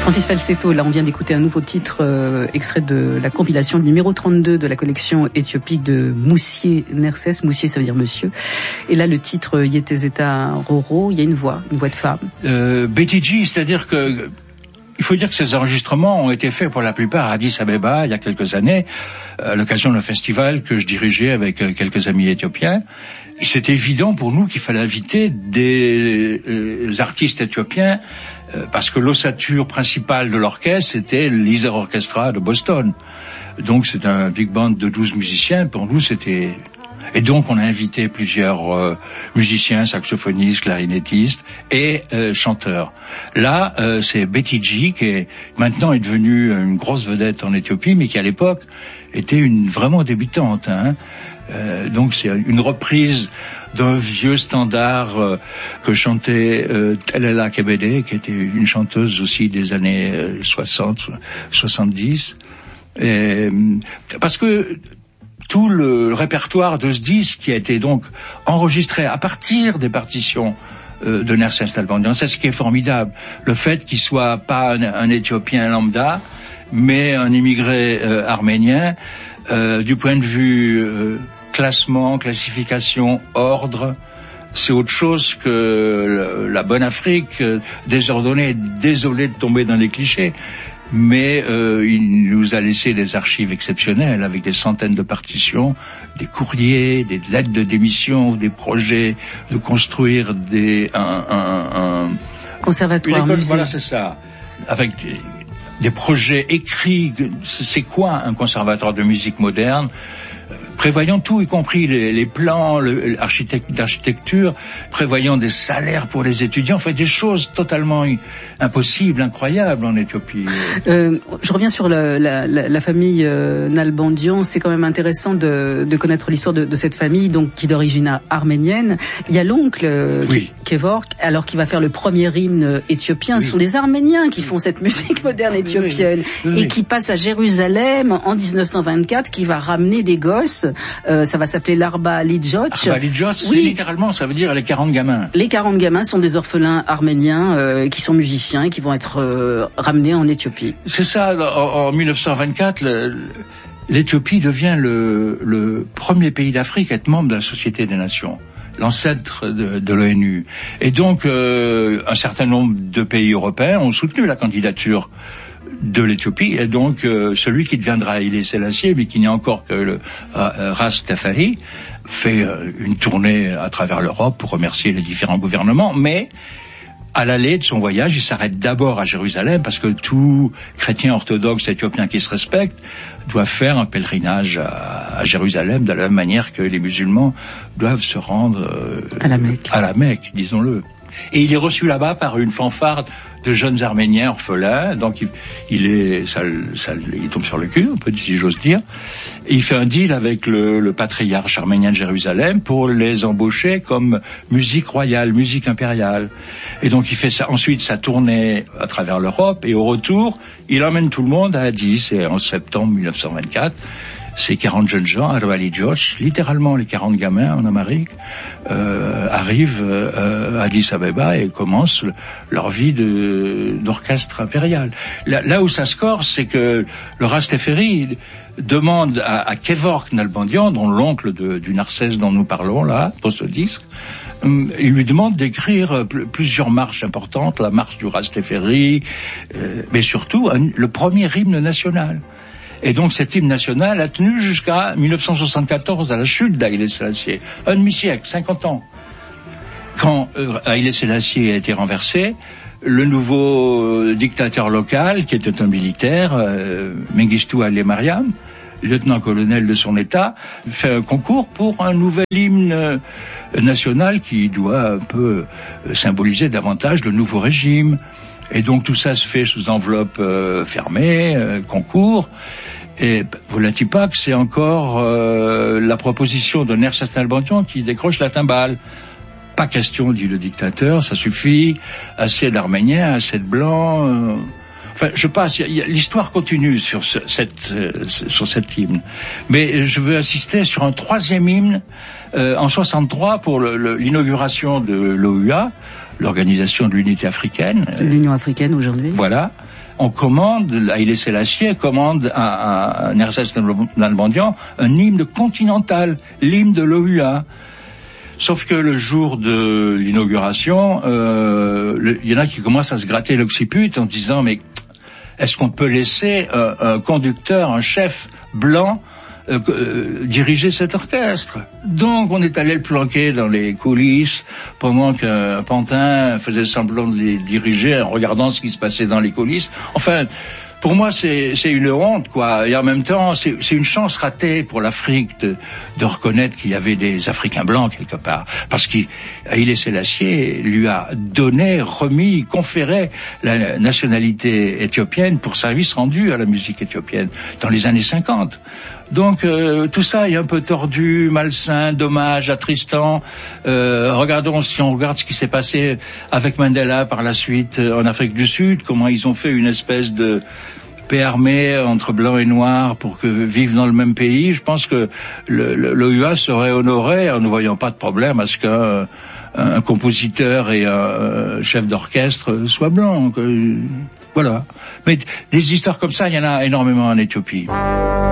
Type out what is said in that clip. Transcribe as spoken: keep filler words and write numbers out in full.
Francis Falsetto, là on vient d'écouter un nouveau titre euh, extrait de la compilation numéro trente-deux de la collection éthiopique de Moussier Nerses. Moussier ça veut dire monsieur. Et là le titre Yetezeta Roro, il y a une voix, une voix de femme. Euh, Betty G, c'est-à-dire que il faut dire que ces enregistrements ont été faits pour la plupart à Addis Abeba il y a quelques années, à l'occasion d'un festival que je dirigeais avec quelques amis éthiopiens. Et c'était évident pour nous qu'il fallait inviter des euh, artistes éthiopiens euh, parce que l'ossature principale de l'orchestre c'était l'Iser Orchestra de Boston. Donc c'est un big band de douze musiciens. Pour nous c'était... Et donc on a invité plusieurs euh, musiciens, saxophonistes, clarinettistes et euh, chanteurs. Là, euh, c'est Betty G qui est maintenant est devenue une grosse vedette en Éthiopie, mais qui à l'époque était une vraiment débutante. Hein. Euh, donc c'est une reprise d'un vieux standard euh, que chantait euh, Telela Kebede, qui était une chanteuse aussi des années euh, soixante, soixante-dix. Et, parce que tout le répertoire de ce disque qui a été donc enregistré à partir des partitions euh, de Nerses Nalbandian, c'est ce qui est formidable. Le fait qu'il soit pas un, un Éthiopien lambda, mais un immigré euh, arménien, euh, du point de vue euh, classement, classification, ordre, c'est autre chose que le, la bonne Afrique, euh, désordonnée, désolé de tomber dans les clichés. Mais euh, il nous a laissé des archives exceptionnelles avec des centaines de partitions, des courriers, des lettres de démission, des projets de construire des un, un, un conservatoire, musée. Voilà, c'est ça. Avec des, des projets écrits. C'est quoi un conservatoire de musique moderne? Prévoyant tout, y compris les, les plans le, l'architecte, d'architecture, prévoyant des salaires pour les étudiants, fait des choses totalement impossibles, incroyables en Éthiopie. Euh, je reviens sur le, la, la, la famille euh, Nalbandian. C'est quand même intéressant de, de connaître l'histoire de, de cette famille, donc qui est d'origine arménienne. Il y a l'oncle euh, oui. Kevork, alors qui va faire le premier hymne éthiopien. Oui. Ce sont des Arméniens qui font cette musique moderne éthiopienne oui, oui, oui. et qui passe à Jérusalem en dix-neuf cent vingt-quatre, qui va ramener des gosses. Euh, ça va s'appeler l'Arba Lidjoch. Arba Lidjoch, c'est oui. littéralement, ça veut dire les quarante gamins. Les quarante gamins sont des orphelins arméniens euh, qui sont musiciens et qui vont être euh, ramenés en Éthiopie. C'est ça, en, en dix-neuf cent vingt-quatre, le, l'Éthiopie devient le, le premier pays d'Afrique à être membre de la Société des Nations, l'ancêtre de, de l'ONU. Et donc, euh, un certain nombre de pays européens ont soutenu la candidature de l'Éthiopie, et donc euh, celui qui deviendra Haïlé Sélassié, mais qui n'est encore que le euh, Ras Tafari, fait euh, une tournée à travers l'Europe pour remercier les différents gouvernements, mais à l'aller de son voyage, il s'arrête d'abord à Jérusalem, parce que tout chrétien orthodoxe éthiopien qui se respecte doit faire un pèlerinage à, à Jérusalem, de la même manière que les musulmans doivent se rendre euh, à la Mecque, à la Mecque, disons-le. Et il est reçu là-bas par une fanfare de jeunes Arméniens orphelins, donc il, il est, ça, ça, il tombe sur le cul, un peu, si j'ose dire. Et il fait un deal avec le, le patriarche arménien de Jérusalem pour les embaucher comme musique royale, musique impériale. Et donc il fait ça, ensuite sa tournée à travers l'Europe, et au retour, il emmène tout le monde à Addis, et en septembre dix-neuf cent vingt-quatre, ces quarante jeunes gens, Arba Lidjoch, littéralement les quarante gamins en Amérique, euh, arrivent euh, à Addis Abeba et commencent le, leur vie de, d'orchestre impérial. Là, là où ça se corse, c'est que le Ras Teferi demande à, à Kevork Nalbandian, dont l'oncle de, du Narcisse dont nous parlons là, pour ce disque, il lui demande d'écrire plusieurs marches importantes, la marche du Ras Teferi, euh, mais surtout un, le premier hymne national. Et donc cet hymne national a tenu jusqu'à dix-neuf cent soixante-quatorze, à la chute d'Haïlé Sélassié, un demi-siècle, cinquante ans. Quand euh, Haïlé Sélassié a été renversé, le nouveau dictateur local, qui était un militaire, euh, Mengistu Haile Mariam, lieutenant-colonel de son État, fait un concours pour un nouvel hymne euh, national qui doit un peu euh, symboliser davantage le nouveau régime. Et donc tout ça se fait sous enveloppe euh, fermée, euh, concours. Et Volatipak, c'est encore euh, la proposition de Nerses Nalbandian qui décroche la timbale. Pas question, dit le dictateur, ça suffit, assez d'Arméniens, assez de Blancs. Euh, Enfin, je passe. Y a, l'histoire continue sur ce, cette euh, sur cet hymne, mais je veux insister sur un troisième hymne euh, en soixante-trois pour le, le, l'inauguration de l'O U A, l'Organisation de l'Unité africaine. L'Union africaine aujourd'hui. Voilà. On commande, Haïlé Sélassié commande à, à Nersès Nalbandian un hymne continental, l'hymne de l'O U A. Sauf que le jour de l'inauguration, euh, il y en a qui commencent à se gratter l'occiput en disant mais est-ce qu'on peut laisser un, un conducteur, un chef blanc euh, euh, diriger cet orchestre? Donc on est allé le planquer dans les coulisses pendant qu'un pantin faisait semblant de les diriger en regardant ce qui se passait dans les coulisses. Enfin, pour moi, c'est, c'est une honte, quoi. Et en même temps, c'est, c'est une chance ratée pour l'Afrique de, de reconnaître qu'il y avait des Africains blancs quelque part. Parce qu'Haïlé Sélassié lui a donné, remis, conféré la nationalité éthiopienne pour service rendu à la musique éthiopienne dans les années cinquante. Donc euh, tout ça est un peu tordu, malsain, dommage, attristant. Euh, regardons, si on regarde ce qui s'est passé avec Mandela par la suite euh, en Afrique du Sud, comment ils ont fait une espèce de paix armée entre blancs et noirs pour que vivent dans le même pays. Je pense que le, le, l'O U A serait honoré en ne voyant pas de problème à ce qu'un un compositeur et un chef d'orchestre soient blancs. Voilà. Mais des histoires comme ça, il y en a énormément en Éthiopie.